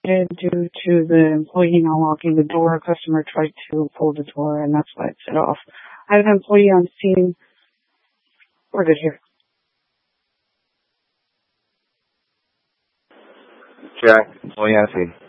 disconnected due to the employee not locking the door. A customer tried to pull the door, and that's why it set off. I have an employee on scene. We're good here. Jack, employee on scene.